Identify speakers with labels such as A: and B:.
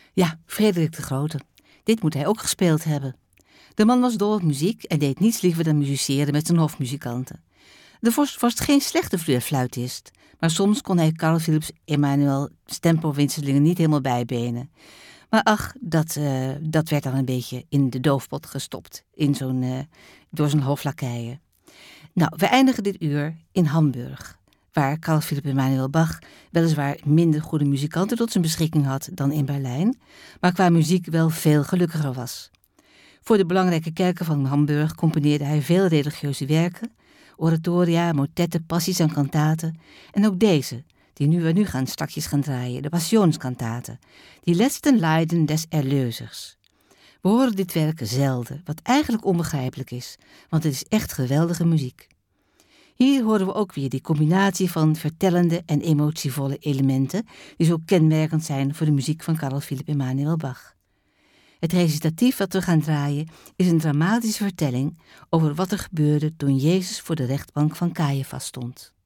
A: Ja, Frederik de Grote. Dit moet hij ook gespeeld hebben. De man was dol op muziek en deed niets liever dan musiceren met zijn hofmuzikanten. De vorst was geen slechte fluitist, maar soms kon hij Carl Philips Emanuel tempowisselingen niet helemaal bijbenen. Maar ach, dat werd dan een beetje in de doofpot gestopt, door zijn hoflakeien. Nou, we eindigen dit uur in Hamburg, waar Carl Philipp Emanuel Bach weliswaar minder goede muzikanten tot zijn beschikking had dan in Berlijn, maar qua muziek wel veel gelukkiger was. Voor de belangrijke kerken van Hamburg componeerde hij veel religieuze werken, oratoria, motetten, passies en kantaten, en ook deze, die we nu straks gaan draaien, de Passionskantaten, die letzten Leiden des Erlösers. We horen dit werk zelden, wat eigenlijk onbegrijpelijk is, want het is echt geweldige muziek. Hier horen we ook weer die combinatie van vertellende en emotievolle elementen, die zo kenmerkend zijn voor de muziek van Carl Philipp Emanuel Bach. Het recitatief dat we gaan draaien is een dramatische vertelling over wat er gebeurde toen Jezus voor de rechtbank van Caiaphas stond.